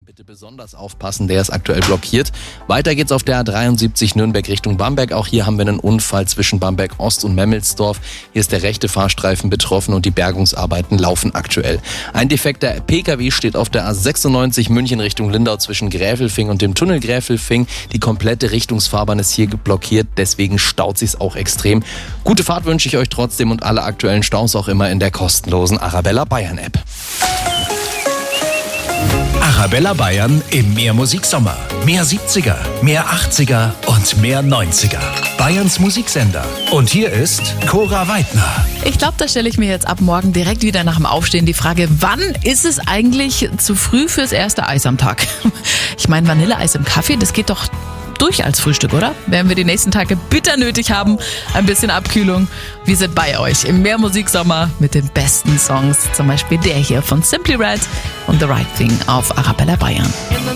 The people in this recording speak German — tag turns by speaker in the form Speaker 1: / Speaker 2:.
Speaker 1: Bitte besonders aufpassen, der ist aktuell blockiert. Weiter geht's auf der A73 Nürnberg Richtung Bamberg. Auch hier haben wir einen Unfall zwischen Bamberg Ost und Memmelsdorf. Hier ist der rechte Fahrstreifen betroffen und die Bergungsarbeiten laufen aktuell. Ein defekter PKW steht auf der A96 München Richtung Lindau zwischen Gräfelfing und dem Tunnel Gräfelfing. Die komplette Richtungsfahrbahn ist hier blockiert, deswegen staut sich's auch extrem. Gute Fahrt wünsche ich euch trotzdem und alle aktuellen Staus auch immer in der kostenlosen Arabella Bayern App.
Speaker 2: Arabella Bayern im Mehrmusiksommer. Mehr 70er, mehr 80er und mehr 90er. Bayerns Musiksender. Und hier ist Cora Weidner.
Speaker 3: Ich glaube, da stelle ich mir jetzt ab morgen direkt wieder nach dem Aufstehen die Frage, wann ist es eigentlich zu früh fürs erste Eis am Tag? Ich meine, Vanilleeis im Kaffee, das geht doch durch als Frühstück, oder? Werden wir die nächsten Tage bitter nötig haben. Ein bisschen Abkühlung. Wir sind bei euch im Mehrmusiksommer mit den besten Songs. Zum Beispiel der hier von Simply Red und The Right Thing auf Arabella Bayern.